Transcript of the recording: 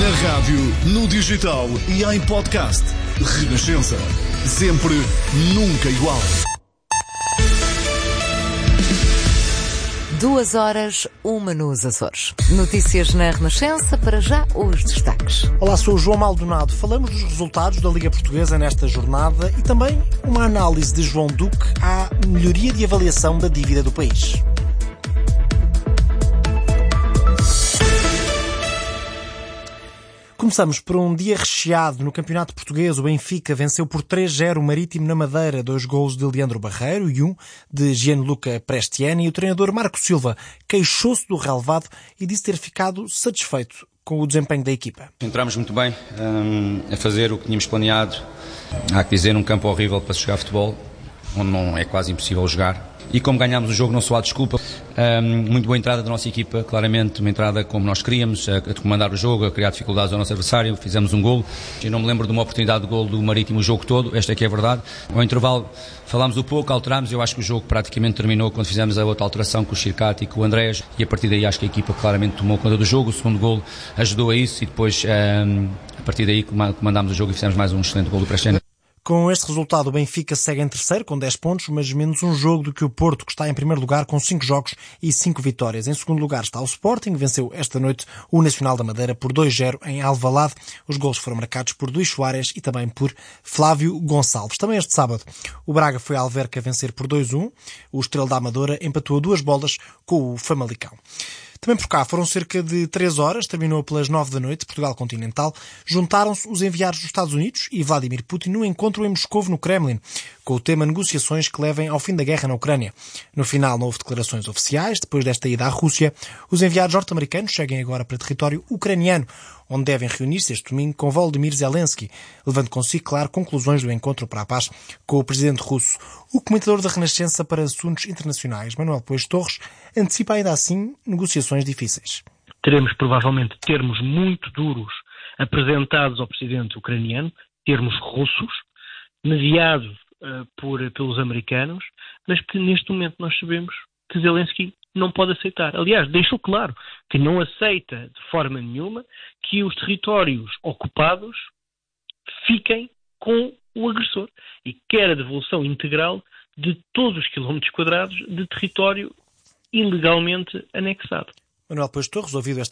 Na rádio, no digital e em podcast. Renascença. Sempre, nunca igual. 2h, 1 nos Açores. Notícias na Renascença, para já os destaques. Olá, sou o João Maldonado. Falamos dos resultados da Liga Portuguesa nesta jornada e também uma análise de João Duque à melhoria de avaliação da dívida do país. Começamos por um dia recheado no Campeonato Português. O Benfica venceu por 3-0 o Marítimo na Madeira, 2 golos de Leandro Barreiro e 1 de Gianluca Prestiani. E o treinador Marco Silva queixou-se do relevado e disse ter ficado satisfeito com o desempenho da equipa. Entramos muito bem a fazer o que tínhamos planeado. Há que dizer, num campo horrível para se jogar futebol, onde não é quase impossível jogar. E como ganhámos o jogo, não só há desculpa. Muito boa entrada da nossa equipa, claramente uma entrada como nós queríamos, a comandar o jogo, a criar dificuldades ao nosso adversário. Fizemos um golo. Eu não me lembro de uma oportunidade de golo do Marítimo o jogo todo, esta aqui é a verdade. Ao intervalo falámos um pouco, alterámos. Eu acho que o jogo praticamente terminou quando fizemos a outra alteração com o Chircati e com o Andrés, e a partir daí acho que a equipa claramente tomou conta do jogo. O segundo golo ajudou a isso e depois a partir daí comandámos o jogo e fizemos mais um excelente golo do Prestiani. Com este resultado, o Benfica segue em terceiro com 10 pontos, mas menos um jogo do que o Porto, que está em primeiro lugar com 5 jogos e 5 vitórias. Em segundo lugar está o Sporting, venceu esta noite o Nacional da Madeira por 2-0 em Alvalade. Os golos foram marcados por Luís Soares e também por Flávio Gonçalves. Também este sábado, o Braga foi a Alverca vencer por 2-1. O Estrela da Amadora empatou a 2 bolas com o Famalicão. Também por cá foram cerca de 3 horas, terminou pelas 9 da noite, Portugal Continental. Juntaram-se os enviados dos Estados Unidos e Vladimir Putin no encontro em Moscovo, no Kremlin, com o tema negociações que levem ao fim da guerra na Ucrânia. No final não houve declarações oficiais. Depois desta ida à Rússia, os enviados norte-americanos seguem agora para território ucraniano, onde devem reunir-se este domingo com Volodymyr Zelensky, levando consigo, claro, conclusões do encontro para a paz com o presidente russo. O comentador da Renascença para Assuntos Internacionais, Manuel Pois Torres, antecipa ainda assim negociações difíceis. Teremos provavelmente termos muito duros apresentados ao presidente ucraniano, termos russos, mediados pelos americanos, mas que neste momento nós sabemos que Zelensky não pode aceitar. Aliás, deixou claro que não aceita de forma nenhuma que os territórios ocupados fiquem com o agressor e quer a devolução integral de todos os quilómetros quadrados de território ilegalmente anexado. Manuel Pois Torres, ouvido esta